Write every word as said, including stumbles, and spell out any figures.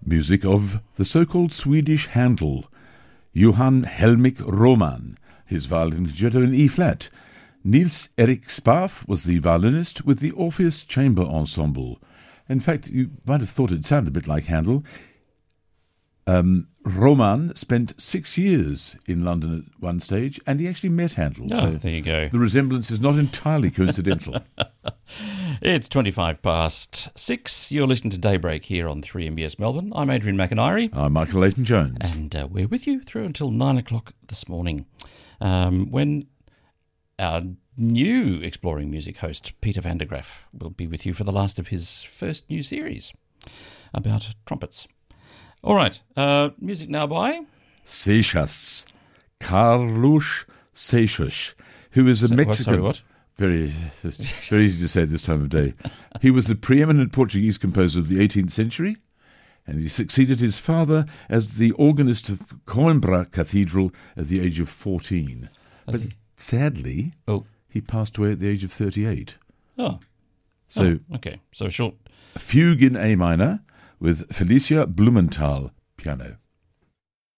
music of the so-called Swedish Handel, Johann Helmich Roman, his violin concerto in E-flat. Niels Erik Spaff was the violinist with the Orpheus Chamber Ensemble. In fact, you might have thought it sounded a bit like Handel. Um, Roman spent six years in London at one stage, and he actually met Handel. Oh, so there you go. The resemblance is not entirely coincidental. It's twenty-five past six. You're listening to Daybreak here on three M B S Melbourne. I'm Adrian McIntyre. I'm Michael Leighton-Jones. And uh, we're with you through until nine o'clock this morning, um, when our new Exploring Music host, Peter van der Graaf, will be with you for the last of his first new series about trumpets. All right, uh, music now by Seixas, Carlos Seixas, who is a So- Mexican... Sorry, what? Very, very easy to say this time of day. He was the preeminent Portuguese composer of the eighteenth century, and he succeeded his father as the organist of Coimbra Cathedral at the age of fourteen. But sadly, Oh, he passed away at the age of thirty-eight. oh, So, oh, okay. So short. a fugue in A minor with Felicia Blumenthal piano.